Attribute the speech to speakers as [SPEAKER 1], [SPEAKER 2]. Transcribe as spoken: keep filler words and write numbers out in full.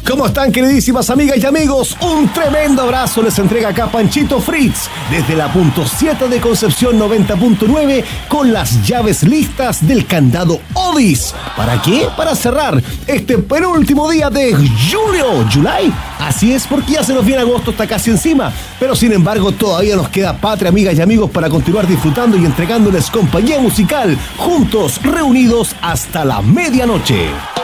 [SPEAKER 1] ¿Cómo están, queridísimas amigas y amigos? Un tremendo abrazo les entrega acá Panchito Fritz desde la punto siete de Concepción noventa punto nueve con las llaves listas del candado Odis. ¿Para qué? Para cerrar este penúltimo día de julio, July. Así es, porque ya se nos viene agosto, está casi encima. Pero sin embargo todavía nos queda patria, amigas y amigos, para continuar disfrutando y entregándoles compañía musical juntos, reunidos hasta la medianoche.